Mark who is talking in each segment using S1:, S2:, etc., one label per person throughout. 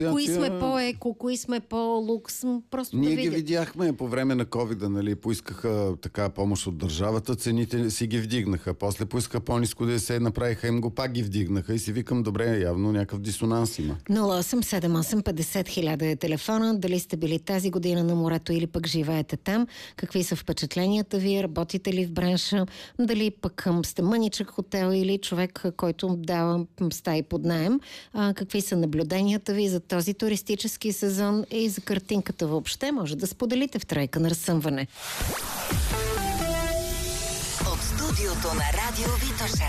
S1: кои сме по-еко, кои сме по-лукс, просто
S2: ние
S1: да видят.
S2: Ги видяхме по време на ковида, нали, поискаха така помощ от държавата, цените си ги вдигнаха, после поискаха по-ниско да се направиха, им го пак ги вдигнаха и си викам, добре, явно някакъв дисонанс има.
S1: 0878 50 000 е телефона. Дали сте били тази година на морето или пък живеете там? Какви са впечатленията ви? Работите ли в бранша? Дали пък сте мъничък хотел или човек, който дава стаи под наем? Какви са наблюденията ви за този туристически сезон и за картинката въобще? Може да споделите в тройка на разсъмване.
S3: От студиото на Радио Витоша.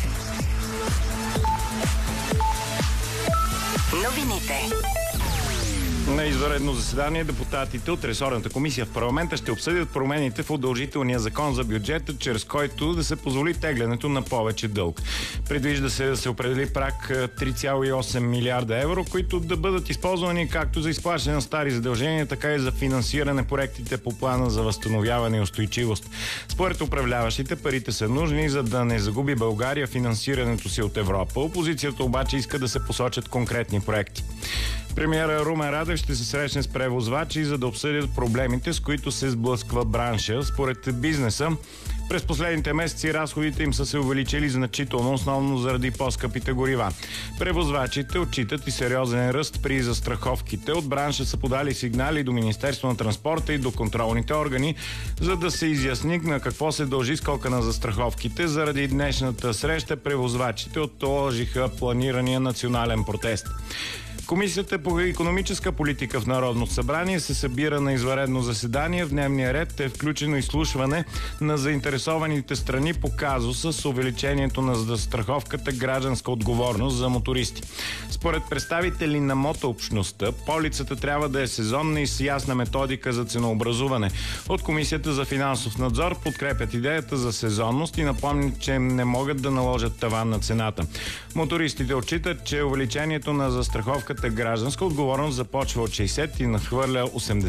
S3: Новините.
S4: На извънредно заседание депутатите от ресорната комисия в парламента ще обсъдят промените в удължителния закон за бюджета, чрез който да се позволи теглянето на повече дълг. Предвижда се да се определи праг 3,8 милиарда евро, които да бъдат използвани както за изплащане на стари задължения, така и за финансиране проектите по плана за възстановяване и устойчивост. Според управляващите, парите са нужни, за да не загуби България финансирането си от Европа. Опозицията обаче иска да се посочат конкретни проекти. Премиера Румен Радев ще се срещне с превозвачи, за да обсъдят проблемите, с които се сблъсква бранша. Според бизнеса, през последните месеци разходите им са се увеличили значително, основно заради по-скъпите горива. Превозвачите отчитат и сериозен ръст при застраховките. От бранша са подали сигнали до Министерство на транспорта и до контролните органи, за да се изясни на какво се дължи скока на застраховките. Заради днешната среща превозвачите отложиха планирания национален протест. Комисията по икономическа политика в Народното събрание се събира на извънредно заседание. В дневния ред е включено изслушване на заинтересованите страни по казуса с увеличението на застраховката гражданска отговорност за мотористи. Според представители на мотообщността, полицата трябва да е сезонна и с ясна методика за ценообразуване. От Комисията за финансов надзор подкрепят идеята за сезонност и напомнят, че не могат да наложат таван на цената. Мотористите отчитат, че увеличението на застраховката гражданска отговорност започва от 60 и надхвърля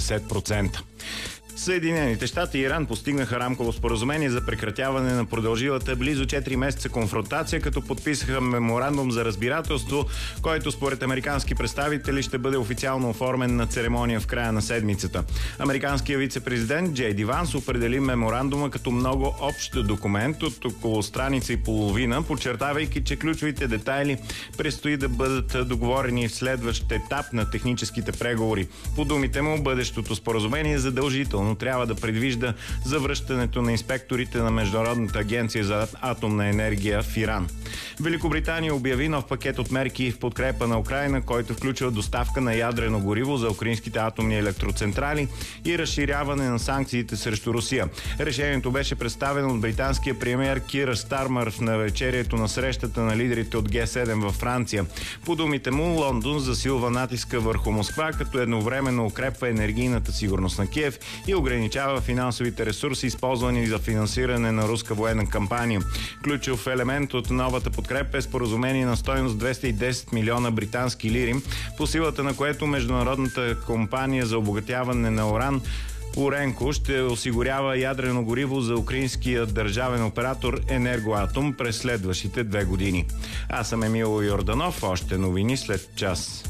S4: 80%. Съединените щати и Иран постигнаха рамково споразумение за прекратяване на продължилата близо 4 месеца конфронтация, като подписаха меморандум за разбирателство, който според американски представители ще бъде официално оформен на церемония в края на седмицата. Американският вице-президент Джей Ди Ванс определи меморандума като много общ документ от около страница и половина, подчертавайки, че ключовите детайли предстои да бъдат договорени в следващ етап на техническите преговори. По думите му, бъдещото споразумение е задължително, но трябва да предвижда завръщането на инспекторите на Международната агенция за атомна енергия в Иран. Великобритания обяви нов пакет от мерки в подкрепа на Украйна, който включва доставка на ядрено гориво за украинските атомни електроцентрали и разширяване на санкциите срещу Русия. Решението беше представено от британския премиер Кир Стармър в навечерието на срещата на лидерите от Г7 във Франция. По думите му, Лондон засилва натиска върху Москва, като едновременно укрепва енергийната сигурност на Киев и ограничава финансовите ресурси, използвани за финансиране на руска военна кампания. Ключов елемент от новата подкрепа е споразумение на стойност 210 милиона британски лири, по силата на което Международната компания за обогатяване на уран Уренко ще осигурява ядрено гориво за украинския държавен оператор Енергоатом през следващите 2 години. Аз съм Емил Йорданов. Още новини след час.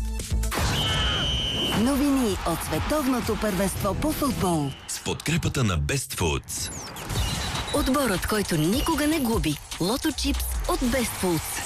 S3: Новини от световното първенство по футбол
S5: с подкрепата на Best Foods.
S3: Отборът, който никога не губи. Лото чипс от Best Foods.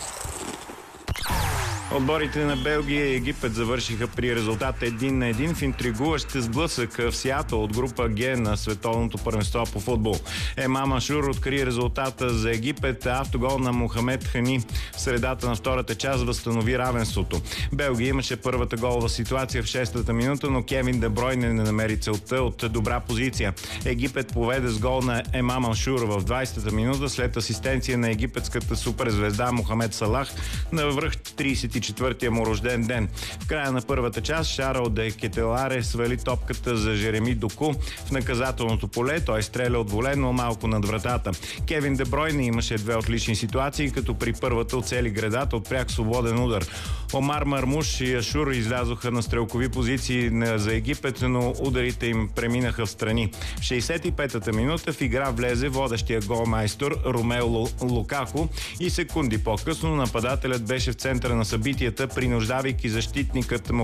S4: Отборите на Белгия и Египет завършиха при резултата 1-1 в интригуващ сблъсък в Сиатъл от група Г на световното първенство по футбол. Емам Ашур откри резултата за Египет, автогол на Мохамед Хани в средата на втората част възстанови равенството. Белгия имаше първата голова ситуация в 6-та минута, но Кевин Де Бройне не намери целта от добра позиция. Египет поведе с гол на Емам Ашур в 20-та минута след асистенция на египетската суперзвезда Мохамед Салах на връх 34-тия му рожден ден. В края на първата част Шарл де Кетеларе свали топката за Жереми Доку в наказателното поле. Той стреля от воле, но малко над вратата. Кевин Де Бройне имаше 2 отлични ситуации, като при първата оцели гредата от пряк свободен удар. Омар Мармуш и Ашур излязоха на стрелкови позиции за Египет, но ударите им преминаха в страни. В 65-та минута в игра влезе водещия голмайстор Ромео Лукако и секунди по-късно нападателят беше в центъра на събитията, принуждавайки защитникът му